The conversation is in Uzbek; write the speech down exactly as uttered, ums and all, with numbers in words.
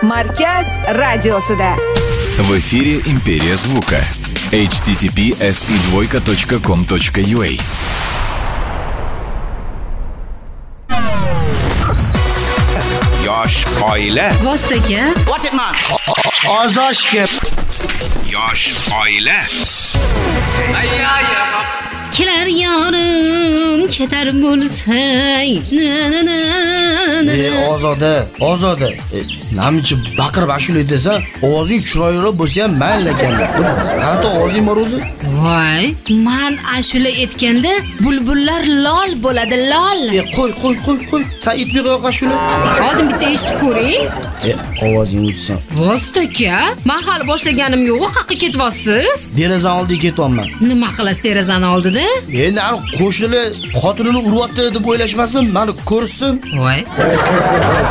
Markaz radiosida. В эфире «Империя звука». эйч ти ти пи эс и двойка точка ком точка ю а. Yosh oila. Vostoka. What it man? Ozoshga. Yosh oila. Kelar yorim, ketar bo'lsang. Na na na na. E, ozoda, ozoda. E, namchi baqirib ashula desa, ovozing chiroyliroq bo'lsa ham mayli ekan. Qarata ovozing bor o'zi. Voy, men ashula aytganda bulbullar lol bo'ladi, lol. E, qo'y, qo'y, qo'y, qo'y. Sen itmi qo'y ashula. Oldin bitta eshitib ko'ring. E, ovozing o'chsin. Vostoka, men hali boshlaganim yo'q, qayerga ketyapsiz? Derazani oldiga ketyapman. Nima qilasiz derazani oldida? Endi ani qo'shnilar xotinini uryapti deb o'ylashmasin, meni ko'rsin. Voy.